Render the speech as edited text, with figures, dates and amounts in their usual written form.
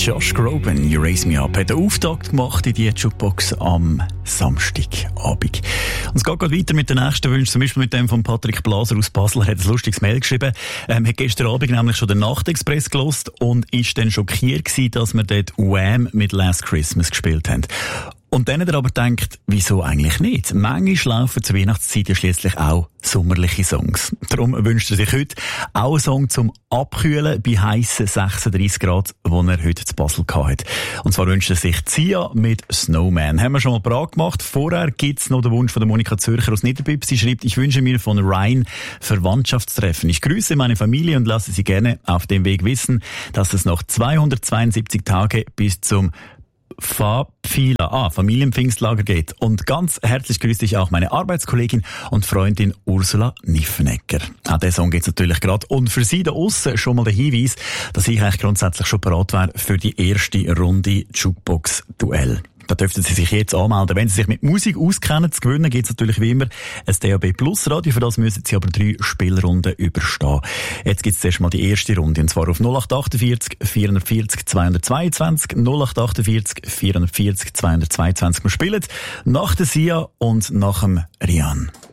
Josh Groban, You Raise Me Up, hat den Auftakt gemacht in die Jukebox am Samstagabend. Und es geht gerade weiter mit den nächsten Wünschen, zum Beispiel mit dem von Patrick Blaser aus Basel. Er hat ein lustiges Mail geschrieben. Hat gestern Abend nämlich schon den Nachtexpress gehört und ist dann schockiert gewesen, dass wir dort Wham mit Last Christmas gespielt haben. Und dann hat er aber gedacht, wieso eigentlich nicht? Manchmal laufen zur Weihnachtszeit ja schliesslich auch sommerliche Songs. Darum wünscht er sich heute auch einen Song zum Abkühlen bei heissen 36 Grad, den er heute zu Basel hatte. Und zwar wünscht er sich Sia mit Snowman. Haben wir schon mal parat gemacht. Vorher gibt's noch den Wunsch von der Monika Zürcher aus Niederbüb. Sie schreibt, ich wünsche mir von Ryan Verwandtschaftstreffen. Ich grüße meine Familie und lasse sie gerne auf dem Weg wissen, dass es noch 272 Tage bis zum Familienpfingstlager geht. Und ganz herzlich grüße ich auch meine Arbeitskollegin und Freundin Ursula Niffenegger. Auch diesen Song geht's natürlich gerade. Und für Sie da aussen schon mal der Hinweis, dass ich eigentlich grundsätzlich schon bereit wäre für die erste Runde Jukebox-Duell. Da dürften Sie sich jetzt anmelden. Wenn Sie sich mit Musik auskennen, zu gewinnen gibt's natürlich wie immer ein DAB Plus Radio. Für das müssen Sie aber 3 Spielrunden überstehen. Jetzt gibt's zuerst mal die erste Runde. Und zwar auf 0848 440 222. 0848 440 222. Wir spielen nach der Sia und nach dem Rian.